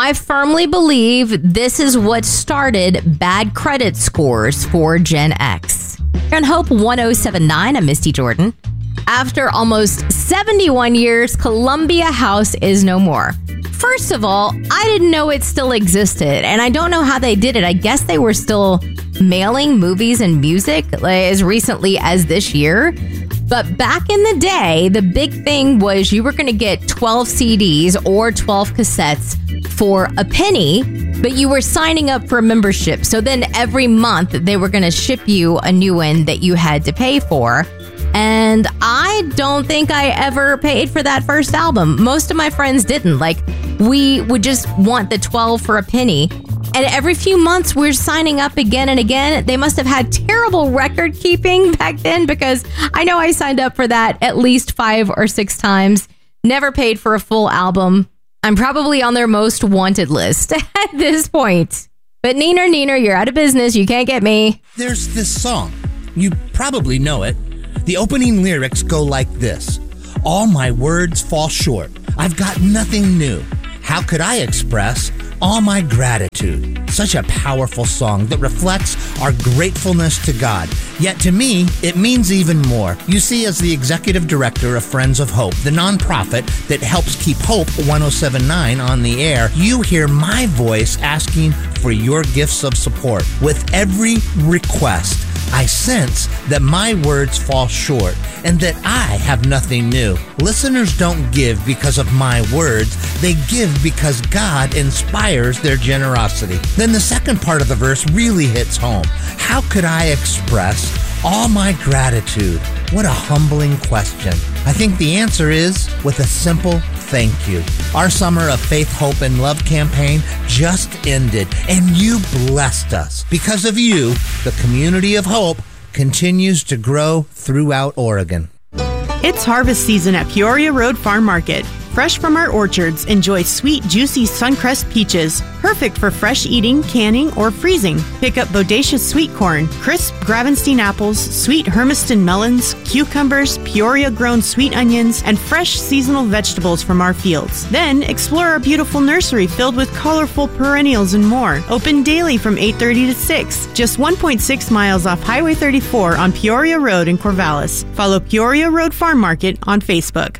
I firmly believe this is what started bad credit scores for Gen X. On Hope 1079, I'm Misty Jordan. After almost 71 years, Columbia House is no more. First of all, I didn't know it still existed, and I don't know how they did it. I guess they were still mailing movies and music as recently as this year. But back in the day, the big thing was you were going to get 12 CDs or 12 cassettes for a penny, but you were signing up for a membership. So then every month they were going to ship you a new one that you had to pay for. And I don't think I ever paid for that first album. Most of my friends didn't. Like, we would just want the 12 for a penny. And every few months, we're signing up again and again. They must have had terrible record keeping back then, because I know I signed up for that at least 5 or 6 times. Never paid for a full album. I'm probably on their most wanted list at this point. But Neener, you're out of business. You can't get me. There's this song. You probably know it. The opening lyrics go like this. All my words fall short. I've got nothing new. How could I express all my gratitude? Such a powerful song that reflects our gratefulness to God. Yet to me, it means even more. You see, as the executive director of Friends of Hope, the nonprofit that helps keep Hope 1079 on the air, you hear my voice asking for your gifts of support. With every request, I sense that my words fall short and that I have nothing new. Listeners don't give because of my words. They give because God inspires their generosity. Then the second part of the verse really hits home. How could I express all my gratitude? What a humbling question. I think the answer is with a simple thank you. Our Summer of Faith, Hope, and Love campaign just ended, and you blessed us. Because of you, the community of hope continues to grow throughout Oregon. It's harvest season at Peoria Road Farm Market. Fresh from our orchards, enjoy sweet, juicy Suncrest peaches, perfect for fresh eating, canning, or freezing. Pick up bodacious sweet corn, crisp Gravenstein apples, sweet Hermiston melons, cucumbers, Peoria-grown sweet onions, and fresh seasonal vegetables from our fields. Then explore our beautiful nursery filled with colorful perennials and more. Open daily from 8:30 to 6, just 1.6 miles off Highway 34 on Peoria Road in Corvallis. Follow Peoria Road Farm Market on Facebook.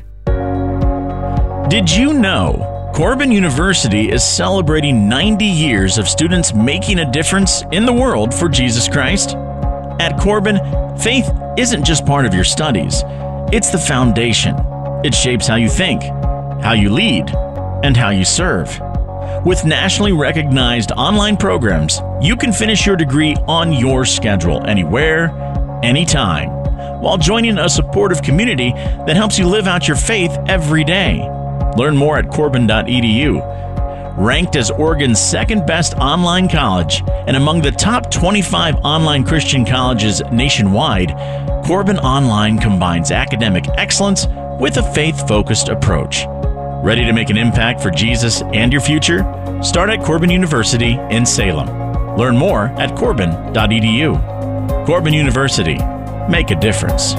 Did you know Corbin University is celebrating 90 years of students making a difference in the world for Jesus Christ? At Corbin, faith isn't just part of your studies. It's the foundation. It shapes how you think, how you lead, and how you serve. With nationally recognized online programs, you can finish your degree on your schedule, anywhere, anytime, while joining a supportive community that helps you live out your faith every day. Learn more at corbin.edu. Ranked as Oregon's second best online college and among the top 25 online Christian colleges nationwide, Corbin Online combines academic excellence with a faith-focused approach. Ready to make an impact for Jesus and your future? Start at Corbin University in Salem. Learn more at corbin.edu. Corbin University. Make a difference.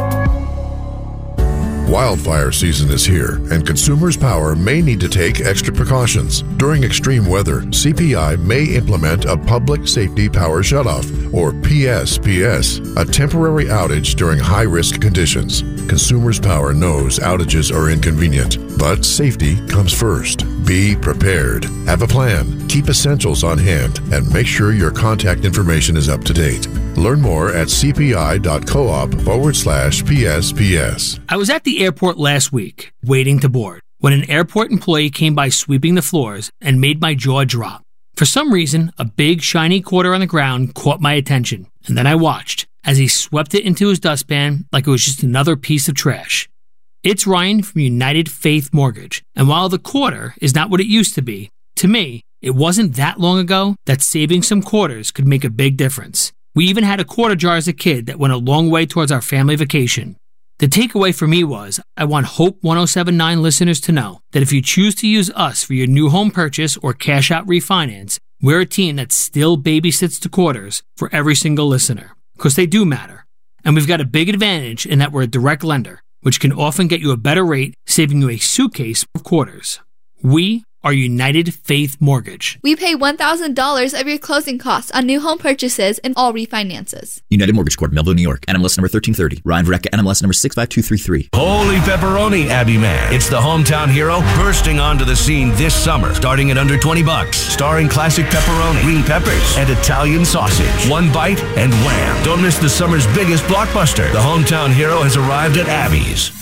Wildfire season is here, and Consumers Power may need to take extra precautions. During extreme weather, CPI may implement a Public Safety Power Shutoff, or PSPS, a temporary outage during high-risk conditions. Consumers Power knows outages are inconvenient, but safety comes first. Be prepared. Have a plan. Keep essentials on hand, and make sure your contact information is up to date. Learn more at cpi.coop/PSPS. I was at the airport last week, waiting to board, when an airport employee came by sweeping the floors and made my jaw drop. For some reason, a big, shiny quarter on the ground caught my attention, and then I watched as he swept it into his dustpan like it was just another piece of trash. It's Ryan from United Faith Mortgage, and while the quarter is not what it used to be, to me, it wasn't that long ago that saving some quarters could make a big difference. We even had a quarter jar as a kid that went a long way towards our family vacation. The takeaway for me was, I want Hope 1079 listeners to know that if you choose to use us for your new home purchase or cash out refinance, we're a team that still babysits the quarters for every single listener, because they do matter. And we've got a big advantage in that we're a direct lender, which can often get you a better rate, saving you a suitcase of quarters. We our United Faith Mortgage. We pay $1,000 of your closing costs on new home purchases and all refinances. United Mortgage Corp., Melville, New York. NMLS number 1330. Ryan Verrecka, NMLS number 65233. Holy pepperoni, Abby Man. It's the hometown hero bursting onto the scene this summer, starting at under $20. Starring classic pepperoni, green peppers, and Italian sausage. One bite and wham. Don't miss the summer's biggest blockbuster. The hometown hero has arrived at Abby's.